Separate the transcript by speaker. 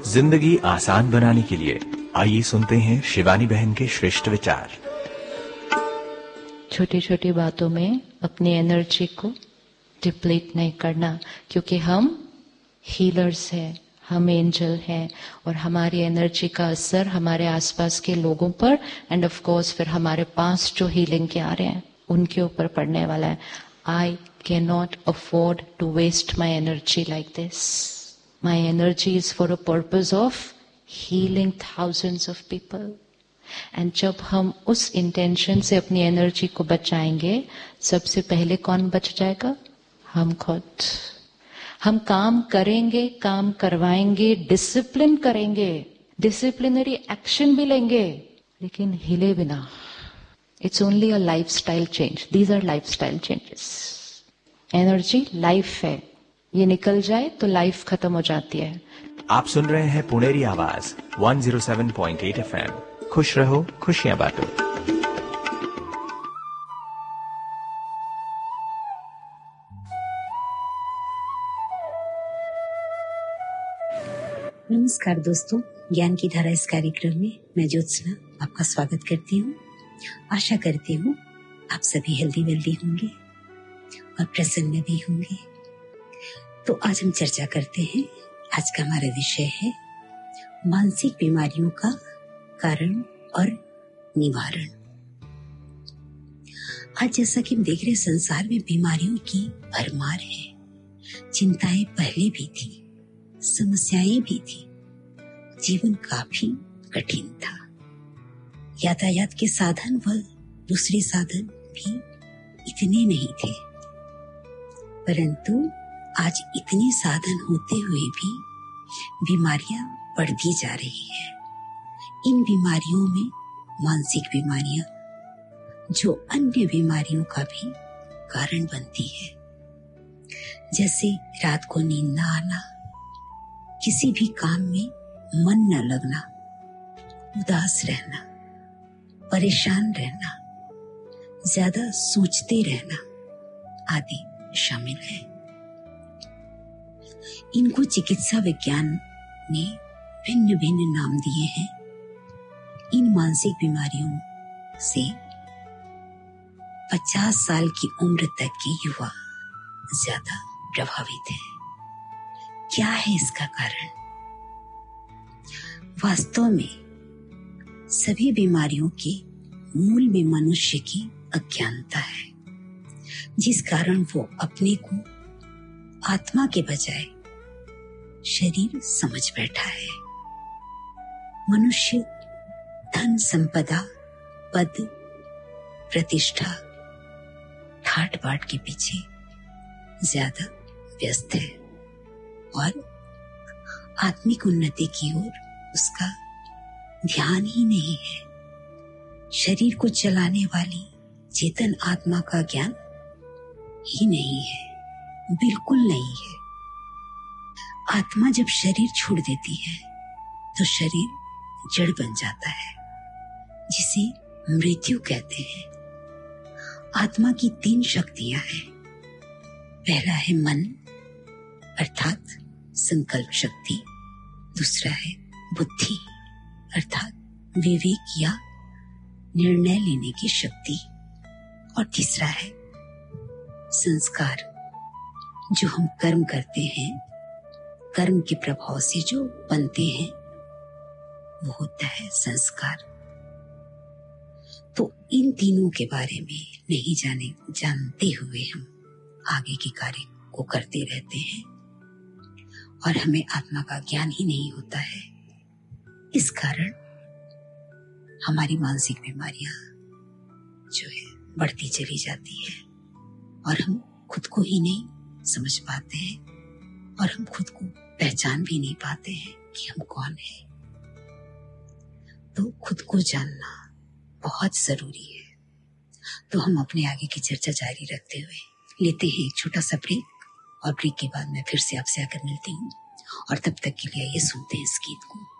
Speaker 1: जिंदगी आसान बनाने के लिए आइए सुनते हैं शिवानी बहन के श्रेष्ठ विचार।
Speaker 2: छोटी छोटी बातों में अपनी एनर्जी को डिप्लीट नहीं करना, क्योंकि हम हीलर्स हैं, हम एंजल हैं और हमारी एनर्जी का असर हमारे आसपास के लोगों पर एंड ऑफ कोर्स फिर हमारे पास जो हीलिंग के आ रहे हैं उनके ऊपर पड़ने वाला है। I can not afford to waste my energy like this. My energy is for a purpose of healing thousands of people. And जब हम उस इंटेंशन से अपनी एनर्जी को बचाएंगे, सबसे पहले कौन बच जाएगा? हम खुद। हम काम करेंगे, काम करवाएंगे, डिसिप्लिन करेंगे, डिसिप्लिनरी एक्शन भी लेंगे, लेकिन हिले बिना। It's only a lifestyle change. These are lifestyle changes. Energy life है, ये निकल जाए तो लाइफ खत्म हो जाती है।
Speaker 1: आप सुन रहे हैं पुनेरी आवाज 107.8 FM। खुश रहो, खुशियां बांटो।
Speaker 3: नमस्कार दोस्तों, ज्ञान की धारा इस कार्यक्रम में मैं ज्योत्सना आपका स्वागत करती हूँ। आशा करती हूँ आप सभी हेल्दी वेल्दी होंगे और प्रसन्न भी होंगे। तो आज हम चर्चा करते हैं। आज का हमारा विषय है मानसिक बीमारियों का कारण और निवारण। आज जैसा कि हम देख रहे हैं, संसार में बीमारियों की भरमार है। चिंताएं पहले भी थी, समस्याएं भी थी, जीवन काफी कठिन था। यातायात के साधन व दूसरे साधन भी इतने नहीं थे, परंतु आज इतने साधन होते हुए भी बीमारियां बढ़ती जा रही है। इन बीमारियों में मानसिक बीमारियां, जो अन्य बीमारियों का भी कारण बनती है, जैसे रात को नींद न आना, किसी भी काम में मन न लगना, उदास रहना, परेशान रहना, ज्यादा सोचते रहना आदि शामिल है। इनको चिकित्सा विज्ञान ने भिन्न भिन्न नाम दिए हैं। इन मानसिक बीमारियों से 50 साल की उम्र तक के युवा ज्यादा प्रभावित है। क्या है इसका कारण? वास्तव में सभी बीमारियों के मूल में मनुष्य की अज्ञानता है, जिस कारण वो अपने को आत्मा के बजाय शरीर समझ बैठा है। मनुष्य धन संपदा, पद, प्रतिष्ठा, ठाट बाट के पीछे ज्यादा व्यस्त है और आत्मिक उन्नति की ओर उसका ध्यान ही नहीं है। शरीर को चलाने वाली चेतन आत्मा का ज्ञान ही नहीं है, बिल्कुल नहीं है। आत्मा जब शरीर छोड़ देती है तो शरीर जड़ बन जाता है, जिसे मृत्यु कहते हैं। आत्मा की 3 शक्तियां हैं। पहला है मन अर्थात संकल्प शक्ति, दूसरा है बुद्धि अर्थात विवेक या निर्णय लेने की शक्ति, और तीसरा है संस्कार, जो हम कर्म करते हैं, कर्म के प्रभाव से जो बनते हैं वो होता है संस्कार। तो इन तीनों के बारे में नहीं जानते हुए हम आगे के कार्य को करते रहते हैं और हमें आत्मा का ज्ञान ही नहीं होता है। इस कारण हमारी मानसिक बीमारियां जो है बढ़ती चली जाती है और हम खुद को ही नहीं समझ पाते हैं और हम खुद को पहचान भी नहीं पाते हैं कि हम कौन हैं। तो खुद को जानना बहुत जरूरी है। तो हम अपने आगे की चर्चा जारी रखते हुए लेते हैं एक छोटा सा ब्रेक, और ब्रेक के बाद मैं फिर से आपसे आकर मिलती हूँ, और तब तक के लिए ये सुनते हैं इस गीत को।